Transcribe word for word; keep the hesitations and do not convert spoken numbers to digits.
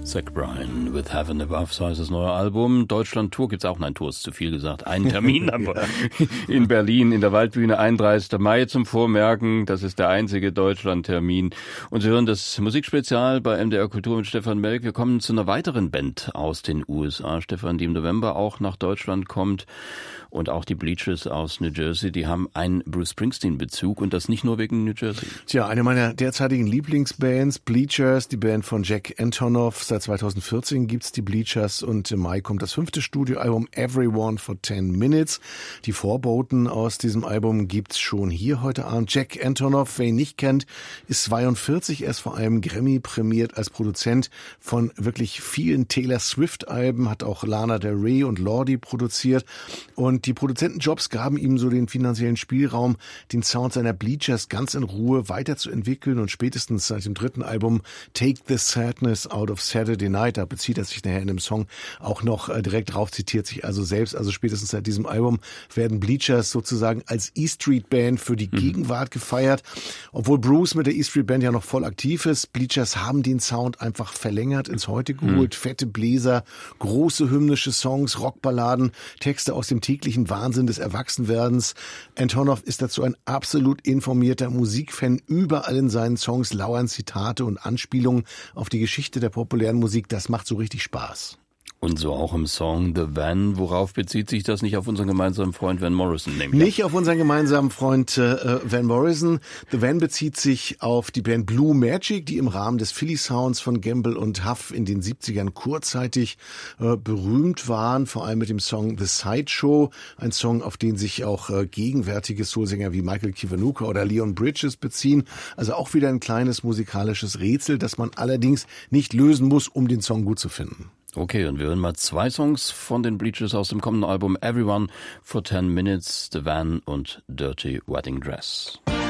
Zach Bryan with Heaven Above, so heißt das neue Album. Deutschland-Tour gibt's auch, nein, Tour ist zu viel gesagt. Einen Termin haben wir in Berlin, in der Waldbühne, einunddreißigsten Mai zum Vormerken. Das ist der einzige Deutschland-Termin. Und Sie hören das Musikspezial bei M D R Kultur mit Stefan Melk. Wir kommen zu einer weiteren Band aus den U S A, Stefan, die im November auch nach Deutschland kommt. Und auch die Bleachers aus New Jersey, die haben einen Bruce Springsteen-Bezug und das nicht nur wegen New Jersey. Tja, eine meiner derzeitigen Lieblingsbands, Bleachers, die Band von Jack Antonoff. Seit zweitausendvierzehn gibt's die Bleachers und im Mai kommt das fünfte Studioalbum Everyone for ten Minutes. Die Vorboten aus diesem Album gibt's schon hier heute Abend. Jack Antonoff, wer ihn nicht kennt, ist zweiundvierzig. Er ist vor allem Grammy prämiert als Produzent von wirklich vielen Taylor Swift-Alben, hat auch Lana Del Rey und Lordi produziert. Und die Produzentenjobs gaben ihm so den finanziellen Spielraum, den Sound seiner Bleachers ganz in Ruhe weiterzuentwickeln. Und spätestens seit dem dritten Album Take the Sadness Out of Saturday Night, da bezieht er sich nachher in dem Song auch noch direkt drauf, zitiert sich also selbst. Also spätestens seit diesem Album werden Bleachers sozusagen als E-Street Band für die Gegenwart gefeiert. Obwohl Bruce mit der E-Street Band ja noch voll aktiv ist, Bleachers haben den Sound einfach verlängert, ins Heute geholt. Mhm. Fette Bläser, große hymnische Songs, Rockballaden, Texte aus dem täglichen Wahnsinn des Erwachsenwerdens. Antonoff ist dazu ein absolut informierter Musikfan. Überall in seinen Songs lauern Zitate und Anspielungen auf die Geschichte der populären Musik. Das macht so richtig Spaß. Und so auch im Song The Van. Worauf bezieht sich das? Nicht auf unseren gemeinsamen Freund Van Morrison? Nämlich nicht auf unseren gemeinsamen Freund äh, Van Morrison. The Van bezieht sich auf die Band Blue Magic, die im Rahmen des Philly Sounds von Gamble und Huff in den siebzigern kurzzeitig äh, berühmt waren. Vor allem mit dem Song The Sideshow. Ein Song, auf den sich auch äh, gegenwärtige Soulsänger wie Michael Kiwanuka oder Leon Bridges beziehen. Also auch wieder ein kleines musikalisches Rätsel, das man allerdings nicht lösen muss, um den Song gut zu finden. Okay, und wir hören mal zwei Songs von den Bleachers aus dem kommenden Album Everyone for ten Minutes, The Van und Dirty Wedding Dress.